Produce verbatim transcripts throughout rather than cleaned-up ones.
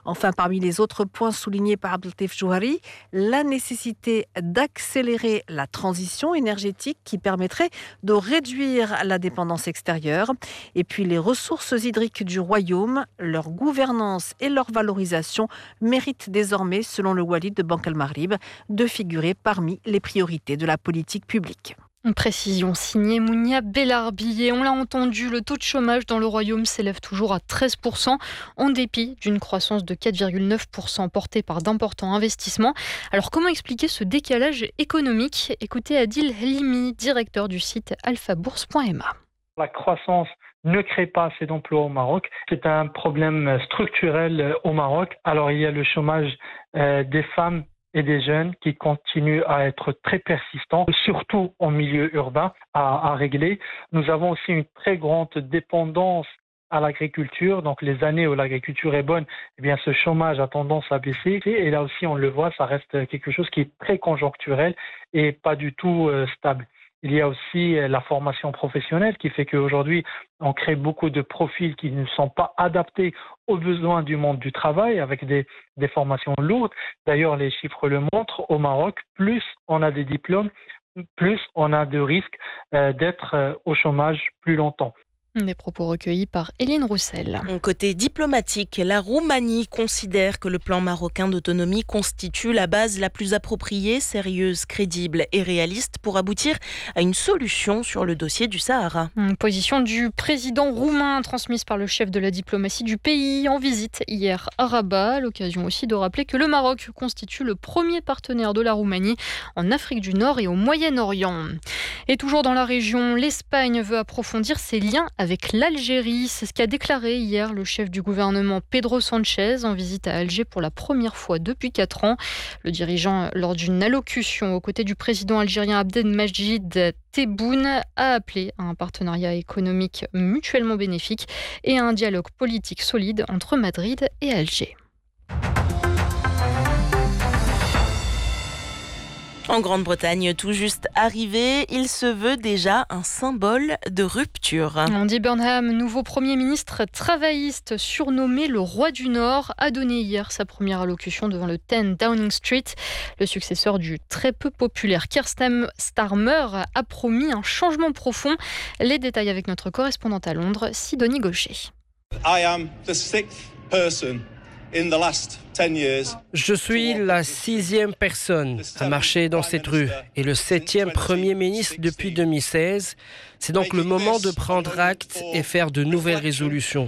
Enfin, parmi les autres points soulignés par Abdelatif Jouhari, la nécessité d'accélérer la transition énergétique qui permettrait de réduire la dépendance extérieure. Et puis les ressources hydriques du royaume, leur gouvernance et leur valorisation méritent désormais, selon le Walid de Banque Al Maghrib, de figurer parmi les priorités de la politique publique. Une précision signée Mounia Bellarbi. Et on l'a entendu, le taux de chômage dans le royaume s'élève toujours à treize pour cent, en dépit d'une croissance de quatre virgule neuf pour cent portée par d'importants investissements. Alors comment expliquer ce décalage économique ? Écoutez Adil Helimi, directeur du site alphabourse point m a. La croissance ne crée pas assez d'emplois au Maroc. C'est un problème structurel au Maroc. Alors il y a le chômage euh, des femmes et des jeunes qui continuent à être très persistants, surtout en milieu urbain, à, à régler. Nous avons aussi une très grande dépendance à l'agriculture. Donc les années où l'agriculture est bonne, eh bien ce chômage a tendance à baisser. Et là aussi, on le voit, ça reste quelque chose qui est très conjoncturel et pas du tout euh, stable. Il y a aussi la formation professionnelle qui fait qu'aujourd'hui, on crée beaucoup de profils qui ne sont pas adaptés aux besoins du monde du travail avec des, des formations lourdes. D'ailleurs, les chiffres le montrent. Au Maroc, plus on a des diplômes, plus on a de risques euh, d'être euh, au chômage plus longtemps. Des propos recueillis par Hélène Roussel. Côté diplomatique, la Roumanie considère que le plan marocain d'autonomie constitue la base la plus appropriée, sérieuse, crédible et réaliste pour aboutir à une solution sur le dossier du Sahara. Une position du président roumain transmise par le chef de la diplomatie du pays en visite hier à Rabat. L'occasion aussi de rappeler que le Maroc constitue le premier partenaire de la Roumanie en Afrique du Nord et au Moyen-Orient. Et toujours dans la région, l'Espagne veut approfondir ses liens avec l'Algérie. C'est ce qu'a déclaré hier le chef du gouvernement Pedro Sanchez en visite à Alger pour la première fois depuis quatre ans. Le dirigeant, lors d'une allocution aux côtés du président algérien Abdelmadjid Tebboune, a appelé à un partenariat économique mutuellement bénéfique et à un dialogue politique solide entre Madrid et Alger. En Grande-Bretagne, tout juste arrivé, il se veut déjà un symbole de rupture. Andy Burnham, nouveau Premier ministre travailliste surnommé le roi du Nord, a donné hier sa première allocution devant le dix Downing Street. Le successeur du très peu populaire Keir Starmer a promis un changement profond. Les détails avec notre correspondante à Londres, Sidonie Gaucher. I am the sixth person in the last ten years. Je suis la sixième personne à marcher dans cette rue et le septième Premier ministre depuis deux mille seize. C'est donc le moment de prendre acte et faire de nouvelles résolutions.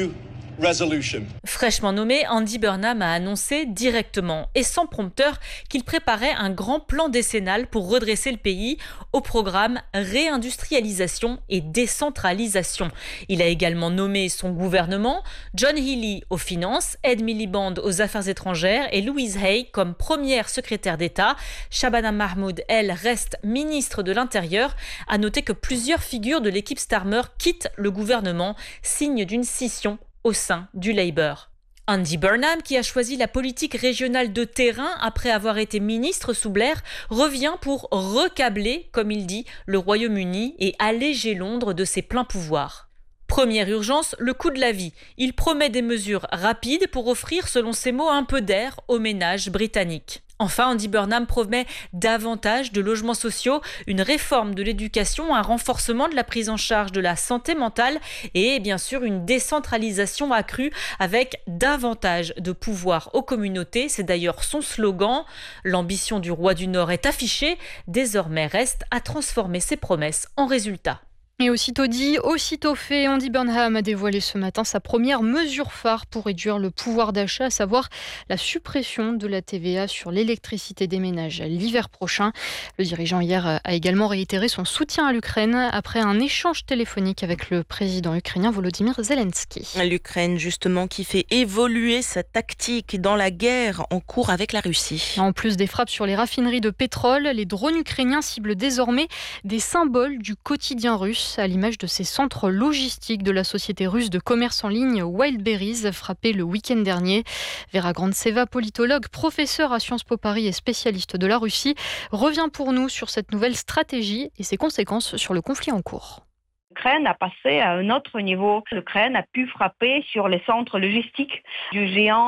Fraîchement nommé, Andy Burnham a annoncé directement et sans prompteur qu'il préparait un grand plan décennal pour redresser le pays au programme réindustrialisation et décentralisation. Il a également nommé son gouvernement, John Healey aux finances, Ed Miliband aux affaires étrangères et Louise Hay comme première secrétaire d'État. Shabana Mahmoud, elle, reste ministre de l'Intérieur. À noter que plusieurs figures de l'équipe Starmer quittent le gouvernement, signe d'une scission au sein du Labour. Andy Burnham, qui a choisi la politique régionale de terrain après avoir été ministre sous Blair, revient pour recabler, comme il dit, le Royaume-Uni et alléger Londres de ses pleins pouvoirs. Première urgence, le coût de la vie. Il promet des mesures rapides pour offrir, selon ses mots, un peu d'air aux ménages britanniques. Enfin, Andy Burnham promet davantage de logements sociaux, une réforme de l'éducation, un renforcement de la prise en charge de la santé mentale et bien sûr une décentralisation accrue avec davantage de pouvoir aux communautés. C'est d'ailleurs son slogan. L'ambition du roi du Nord est affichée. Désormais, reste à transformer ses promesses en résultats. Et aussitôt dit, aussitôt fait, Andy Burnham a dévoilé ce matin sa première mesure phare pour réduire le pouvoir d'achat, à savoir la suppression de la T V A sur l'électricité des ménages l'hiver prochain. Le dirigeant hier a également réitéré son soutien à l'Ukraine après un échange téléphonique avec le président ukrainien Volodymyr Zelensky. L'Ukraine justement qui fait évoluer sa tactique dans la guerre en cours avec la Russie. En plus des frappes sur les raffineries de pétrole, les drones ukrainiens ciblent désormais des symboles du quotidien russe, à l'image de ces centres logistiques de la société russe de commerce en ligne Wildberries, frappés le week-end dernier. Vera Grantseva, politologue, professeure à Sciences Po Paris et spécialiste de la Russie, revient pour nous sur cette nouvelle stratégie et ses conséquences sur le conflit en cours. L'Ukraine a passé à un autre niveau. L'Ukraine a pu frapper sur les centres logistiques du géant